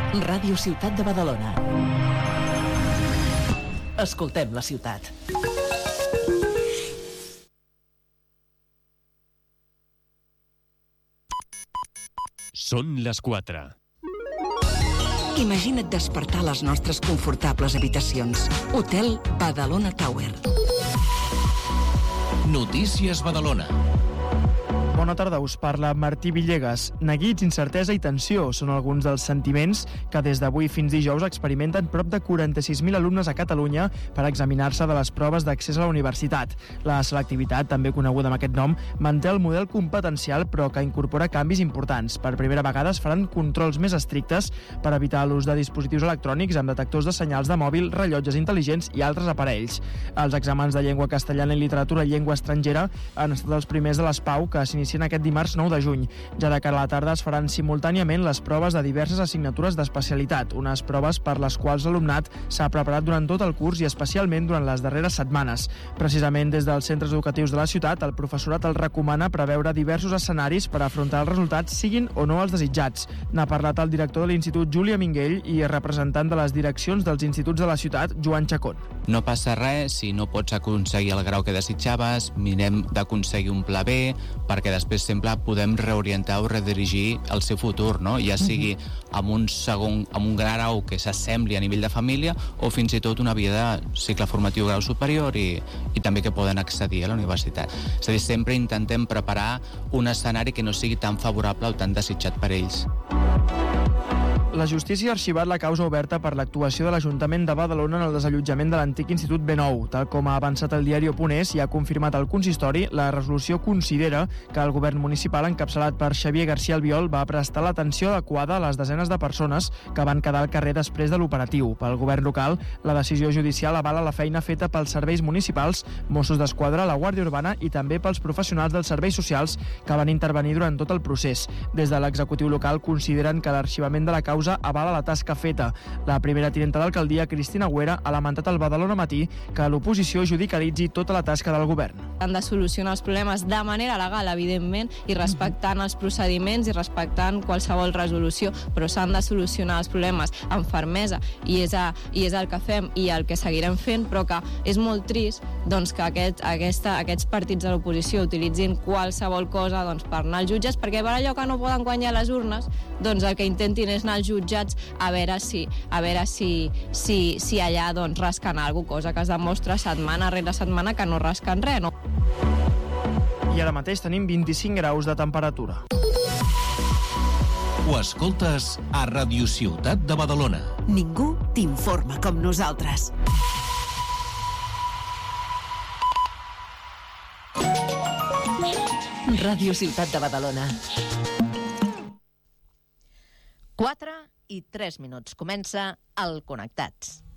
Ràdio Ciutat de Badalona. Escoltem la ciutat. Són les 4. Imagina't despertar a les nostres confortables habitacions. Hotel Badalona Tower. Notícies Badalona. Bona tarda, us parla Martí Villegas. Neguits, incertesa i tensió són alguns dels sentiments que des d'avui fins dijous experimenten prop de 46.000 alumnes a Catalunya per examinar-se de les proves d'accés a la universitat. La selectivitat, també coneguda amb aquest nom, manté el model competencial però que incorpora canvis importants. Per primera vegada es faran controls més estrictes per evitar l'ús de dispositius electrònics amb detectors de senyals de mòbil, rellotges intel·ligents i altres aparells. Els exàmens de llengua castellana i literatura i llengua estrangera han estat els primers de les PAU que s'inicien aquest dimarts 9 de juny. Ja de cara a la tarda es faran simultàniament les proves de diverses assignatures d'especialitat, unes proves per les quals l'alumnat s'ha preparat durant tot el curs i especialment durant les darreres setmanes. Precisament des dels centres educatius de la ciutat, el professorat el recomana preveure diversos escenaris per afrontar els resultats, siguin o no els desitjats. N'ha parlat el director de l'Institut Júlia Minguell i representant de les direccions dels instituts de la ciutat, Joan Chacón. No passa res si no pots aconseguir el grau que desitjaves, mirem d'aconseguir un pla B, perquè després sempre podem reorientar o redirigir el seu futur, no? Ja sigui amb un grau que s'assembli a nivell de família o fins i tot una via de cicle formatiu grau superior i també que poden accedir a la universitat. És a dir, sempre intentem preparar un escenari que no sigui tan favorable o tan desitjat per ells. La justícia ha arxivat la causa oberta per l'actuació de l'Ajuntament de Badalona en el desallotjament de l'antic Institut B9. Tal com ha avançat el diari.es i ha confirmat el consistori, la resolució considera que el govern municipal, encapçalat per Xavier García Albiol, va prestar l'atenció adequada a les desenes de persones que van quedar al carrer després de l'operatiu. Pel govern local, la decisió judicial avala la feina feta pels serveis municipals, Mossos d'Esquadra, la Guàrdia Urbana i també pels professionals dels serveis socials que van intervenir durant tot el procés. Des de l'executiu local consideren que l'arxivament de la causa avala la tasca feta. La primera tinenta d'alcaldia, Cristina Güera, ha lamentat al Badalona Matí que l'oposició judicialitzi tota la tasca del govern. Han de solucionar els problemes de manera legal, evidentment, i respectant els procediments i respectant qualsevol resolució, però s'han de solucionar els problemes amb fermesa i és el que fem i el que seguirem fent, però que és molt trist doncs, que aquests partits de l'oposició utilitzin qualsevol cosa per anar als jutges, perquè per allò que no poden guanyar les urnes, doncs el que intentin és anar als jutjats a veure si allà rasquen alguna cosa, que es demostra setmana rere setmana que no rasquen res, no? I ara mateix tenim 25 graus de temperatura. Ho escoltes a Ràdio Ciutat de Badalona. Ningú t'informa com nosaltres. Ràdio Ciutat de Badalona. 4 i 3 minuts. Comença el Connectats.